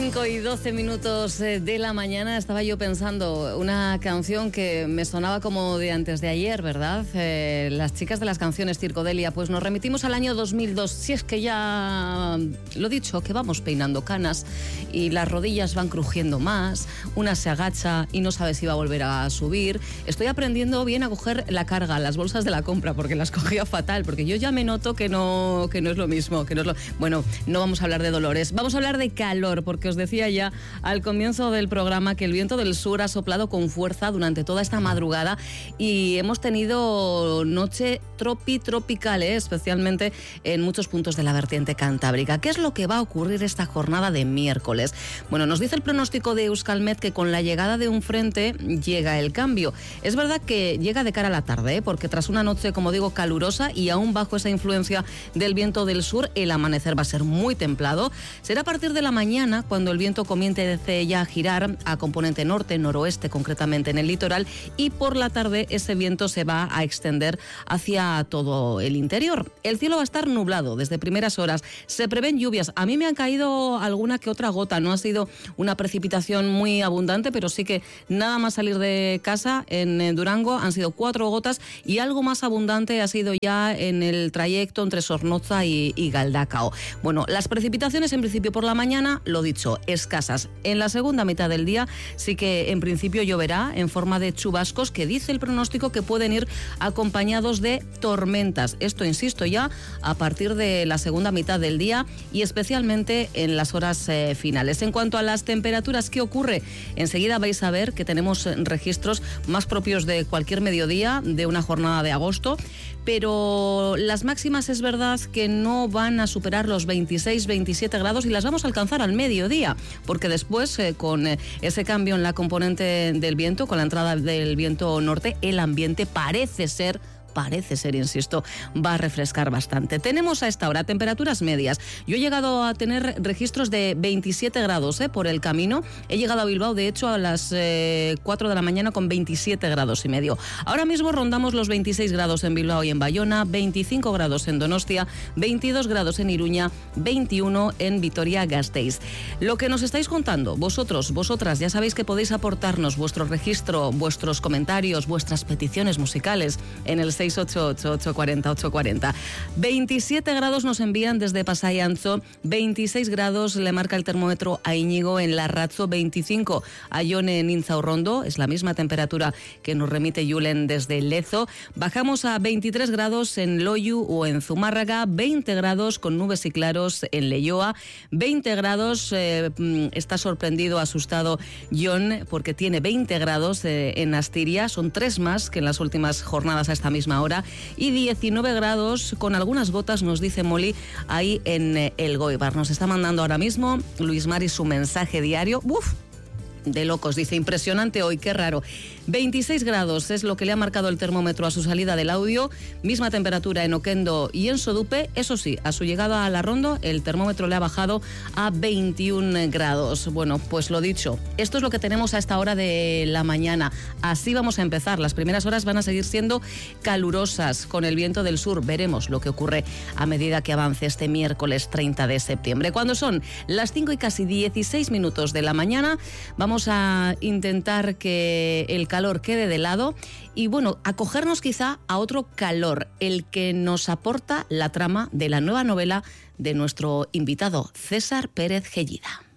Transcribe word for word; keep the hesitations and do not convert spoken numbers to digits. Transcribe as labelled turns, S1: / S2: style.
S1: cinco y doce minutos de la mañana estaba yo pensando una canción que me sonaba como de antes de ayer, ¿verdad? Eh, las chicas de las canciones Circodelia, pues nos remitimos al año dos mil dos. Si es que ya lo dicho, que vamos peinando canas y las rodillas van crujiendo más, una se agacha y no sabe si va a volver a subir. Estoy aprendiendo bien a coger la carga, las bolsas de la compra, porque las cogía fatal, porque yo ya me noto que no, que no es lo mismo, que no es lo... Bueno, no vamos a hablar de dolores, vamos a hablar de calor, porque os decía ya al comienzo del programa que el viento del sur ha soplado con fuerza durante toda esta madrugada y hemos tenido noche tropi tropical, ¿eh? Especialmente en muchos puntos de la vertiente cantábrica. ¿Qué es lo que va a ocurrir esta jornada de miércoles? Bueno, nos dice el pronóstico de Euskalmet que con la llegada de un frente llega el cambio. Es verdad que llega de cara a la tarde, ¿eh? Porque tras una noche, como digo, calurosa y aún bajo esa influencia del viento del sur, el amanecer va a ser muy templado. Será a partir de la mañana cuando el viento comience ya a girar a componente norte, noroeste, concretamente en el litoral, y por la tarde ese viento se va a extender hacia todo el interior. El cielo va a estar nublado desde primeras horas. Se prevén lluvias. A mí me han caído alguna que otra gota. No ha sido una precipitación muy abundante, pero sí que nada más salir de casa en Durango han sido cuatro gotas y algo más abundante ha sido ya en el trayecto entre Zornoza y, y Galdakao. Bueno, las precipitaciones en principio por la mañana, lo dicho, escasas. En la segunda mitad del día sí que en principio lloverá en forma de chubascos que dice el pronóstico que pueden ir acompañados de tormentas. Esto, insisto, ya a partir de la segunda mitad del día y especialmente en las horas eh, finales. En cuanto a las temperaturas, ¿qué ocurre? Enseguida vais a ver que tenemos registros más propios de cualquier mediodía de una jornada de agosto, pero las máximas es verdad que no van a superar los veintiséis, veintisiete grados y las vamos a alcanzar al mediodía, porque después eh, con eh, ese cambio en la componente del viento, con la entrada del viento norte, el ambiente parece ser Parece ser, insisto, va a refrescar bastante. Tenemos a esta hora temperaturas medias. Yo he llegado a tener registros de veintisiete grados ¿eh? por el camino. He llegado a Bilbao, de hecho, a las eh, cuatro de la mañana con veintisiete grados y medio. Ahora mismo rondamos los veintiséis grados en Bilbao y en Bayona, veinticinco grados en Donostia, veintidós grados en Iruña, veintiuno en Vitoria-Gasteiz. Lo que nos estáis contando, vosotros, vosotras, ya sabéis que podéis aportarnos vuestro registro, vuestros comentarios, vuestras peticiones musicales en el seis ocho ocho, ocho cuatro cero, ocho cuatro cero. veintisiete grados nos envían desde Pasai Antxo, veintiséis grados le marca el termómetro a Íñigo en Larratzo, veinticinco a Ione en Intzaurrondo, es la misma temperatura que nos remite Julen desde Lezo. Bajamos a veintitrés grados en Loiu o en Zumárraga, veinte grados con nubes y claros en Leioa, veinte grados, eh, está sorprendido, asustado John, porque tiene veinte grados eh, en Astiria, son tres más que en las últimas jornadas a esta misma hora, y diecinueve grados con algunas gotas, nos dice Molly, ahí en el Goibar. Nos está mandando ahora mismo Luis Mari su mensaje diario. ¡Uf! De locos, dice, impresionante hoy, qué raro. veintiséis grados es lo que le ha marcado el termómetro a su salida del audio, misma temperatura en Oquendo y en Sodupe. Eso sí, a su llegada a la Rondo el termómetro le ha bajado a veintiún grados. Bueno, pues lo dicho, esto es lo que tenemos a esta hora de la mañana. Así vamos a empezar, las primeras horas van a seguir siendo calurosas con el viento del sur. Veremos lo que ocurre a medida que avance este miércoles treinta de septiembre. Cuando son las cinco y casi dieciséis minutos de la mañana, vamos Vamos a intentar que el calor quede de lado y, bueno, acogernos quizá a otro calor, el que nos aporta la trama de la nueva novela de nuestro invitado César Pérez Gellida.